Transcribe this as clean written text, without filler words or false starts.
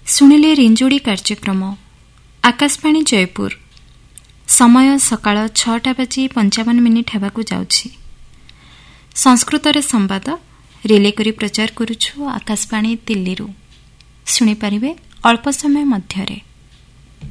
ଶୁଣିଲେ ରିଞ୍ଜୁଡ଼ି କାର୍ଯ୍ୟକ୍ରମ ଆକାଶବାଣୀ ଜୟପୁର। ସମୟ ସକାଳ 6:55 ହେବାକୁ ଯାଉଛି। ସଂସ୍କୃତରେ ସମ୍ବାଦ ରିଲେ କରି ପ୍ରଚାର କରୁଛୁ ଆକାଶବାଣୀ ଦିଲ୍ଲୀରୁ। ଶୁଣିପାରିବେ ଅଳ୍ପ ସମୟ ମଧ୍ୟରେ।